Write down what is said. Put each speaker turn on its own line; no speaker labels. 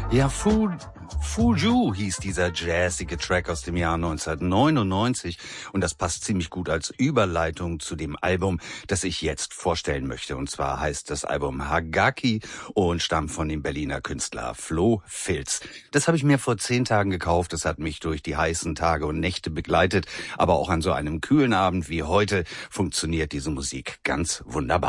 Ja, Fuju hieß dieser jazzige Track aus dem Jahr 1999 und das passt ziemlich gut als Überleitung zu dem Album, das ich jetzt vorstellen möchte. Und zwar heißt das Album Hagaki und stammt von dem Berliner Künstler Flo Filz. Das habe ich mir vor 10 Tagen gekauft. Das hat mich durch die heißen Tage und Nächte begleitet. Aber auch an so einem kühlen Abend wie heute funktioniert diese Musik ganz wunderbar.